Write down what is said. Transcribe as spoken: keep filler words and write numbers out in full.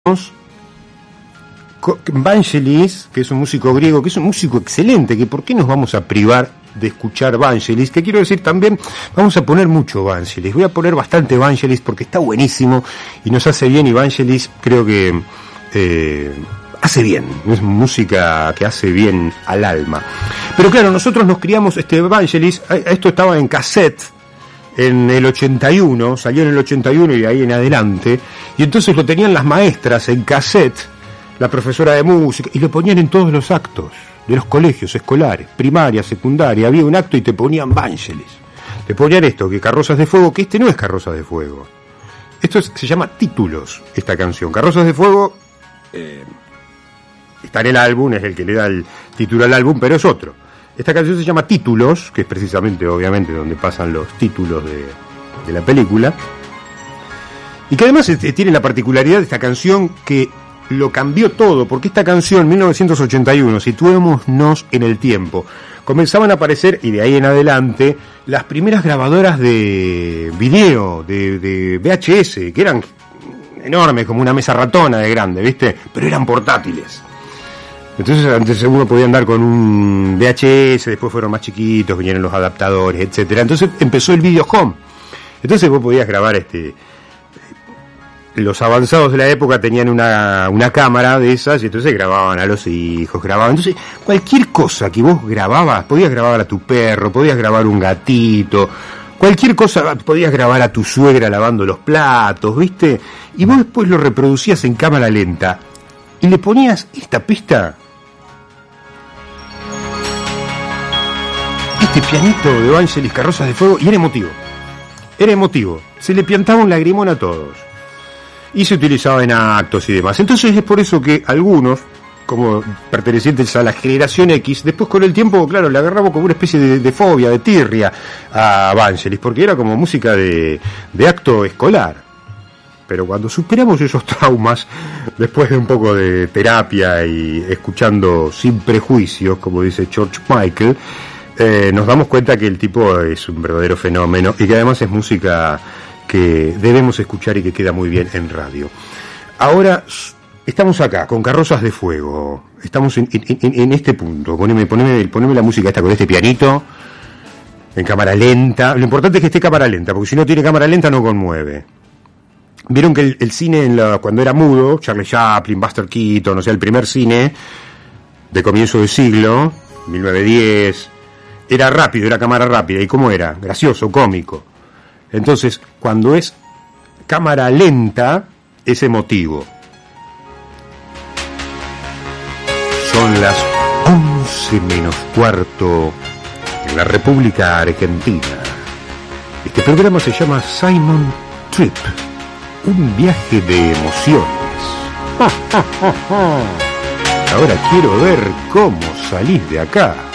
Vangelis, que es un músico griego, que es un músico excelente, que por qué nos vamos a privar de escuchar Vangelis, que quiero decir también, vamos a poner mucho Vangelis, voy a poner bastante Vangelis porque está buenísimo y nos hace bien, y Vangelis creo que eh, hace bien, es música que hace bien al alma. Pero claro, nosotros nos criamos, este Vangelis, esto estaba en cassette, en el ochenta y uno, salió en el ochenta y uno y ahí en adelante, y entonces lo tenían las maestras en cassette, la profesora de música, y lo ponían en todos los actos de los colegios escolares, primaria, secundaria, había un acto y te ponían Vangelis, te ponían esto, que Carrozas de Fuego, que este no es Carrozas de Fuego, esto es, se llama Títulos, esta canción. Carrozas de Fuego eh, está en el álbum, es el que le da el título al álbum, pero es otro. Esta canción se llama Títulos, que es precisamente, obviamente, donde pasan los títulos de, de la película. Y que además este, tiene la particularidad de esta canción que lo cambió todo, porque esta canción, mil novecientos ochenta y uno, situémonos en el tiempo, comenzaban a aparecer, y de ahí en adelante, las primeras grabadoras de video, de, de V H S, que eran enormes, como una mesa ratona de grande, ¿viste? Pero eran portátiles. Entonces antes uno podía andar con un V H S, después fueron más chiquitos, vinieron los adaptadores, etcétera. Entonces empezó el video home. Entonces vos podías grabar este. Los avanzados de la época tenían una, una cámara de esas y entonces grababan a los hijos, grababan. Entonces cualquier cosa que vos grababas, podías grabar a tu perro, podías grabar un gatito, cualquier cosa, podías grabar a tu suegra lavando los platos, ¿viste? Y vos después lo reproducías en cámara lenta y le ponías esta pista. Este pianito de Vangelis, Carrozas de Fuego, y era emotivo. Era emotivo. Se le piantaba un lagrimón a todos. Y se utilizaba en actos y demás. Entonces es por eso que algunos, como pertenecientes a la generación X, después con el tiempo, claro, le agarramos como una especie de, de fobia, de tirria a Vangelis, porque era como música de, de acto escolar. Pero cuando superamos esos traumas, después de un poco de terapia y escuchando sin prejuicios, como dice George Michael, eh, nos damos cuenta que el tipo es un verdadero fenómeno y que además es música que debemos escuchar y que queda muy bien en radio. Ahora estamos acá con Carrozas de Fuego, estamos en, en, en este punto. Poneme, poneme, poneme la música esta con este pianito en cámara lenta. Lo importante es que esté cámara lenta, porque si no tiene cámara lenta no conmueve. Vieron que el, el cine en la, cuando era mudo, Charlie Chaplin, Buster Keaton, o sea, el primer cine de comienzo de siglo, mil novecientos diez, era rápido, era cámara rápida. ¿Y cómo era? Gracioso, cómico. Entonces, cuando es cámara lenta, es emotivo. Son las once menos cuarto en la República Argentina. Este programa se llama Simon Trip. Un viaje de emociones. Ahora quiero ver cómo salís de acá.